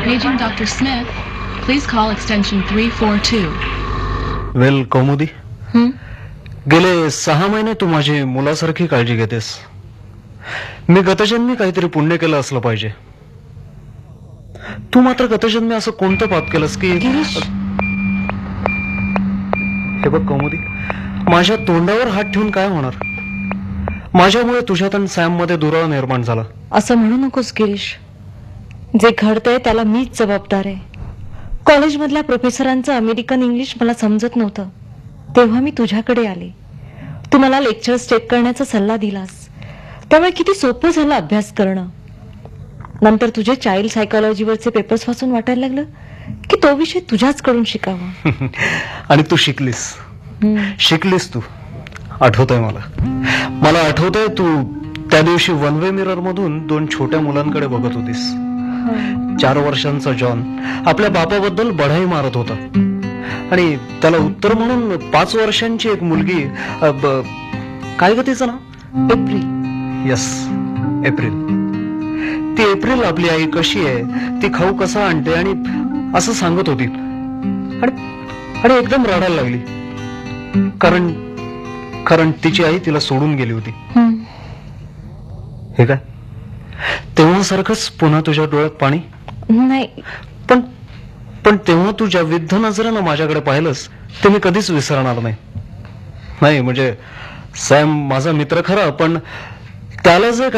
Paging Dr. Smith. Please call extension 342. वेल कौमुदी, गेले 6 महिने तू माझी मुलासारखी काळजी घेतेस. मी गतजन्मी काहीतरी पुण्य केलं असलं पाहिजे. तू मात्र गतजन्मी असं कोणतं पाप केलंस की... हे बघ कौमुदी, माझ्या तोंडावर हात ठेवून काय होणार? माझ्यामुळे तुझ्यात आणि सॅम मध्ये दुरावा निर्माण झाला. असं म्हणू नकोस गिरीश. जे घडतंय त्याला मीच जबाबदार आहे. कॉलेजमधल्या प्रोफेसरांचं अमेरिकन इंग्लिश मला समजत नव्हतं, तेव्हा मी तुझ्याकडे आले. तू मला लेक्चर्स चेक करण्याचा सल्ला दिलास, त्यामुळे किती सोपं झालं अभ्यास करणं. नंतर तुझे चाइल्ड सायकोलॉजीवरचे पेपर्स वाचून वाटायला लागलं की तो विषय तुझ्याच कडून शिकावा. आणि तू शिकलीस तू. आठवतंय मला आठवतंय तू त्या दिवशी वन वे मिरर मधून 2 छोट्या मुलांकडे बघत होतीस. 4 वर्षांचा जॉन आपल्या बापाबद्दल बढाई मारत होता आणि त्याला उत्तर म्हणून 5 वर्षांची एक मुलगी, काय ग तिचं नाव? एप्रिल. Yes, April. ती एप्रिल आपली आई कशी आहे, ती खाऊ कसा आणते आणि असं सांगत होती. आणि एकदम रडायला लागली, कारण तिची आई तिला सोडून गेली होती. हे काय तेव्हा सारखंच पुन्हा तुझ्या डोळ्यात पाणी? नाही, पण तेव्हा तू ज्या विद्ध नजरेनं माझ्याकडे पाहिलंस ते मी कधीच विसरणार नाही. म्हणजे सॅम माझा मित्र खरा, पण त्याला जे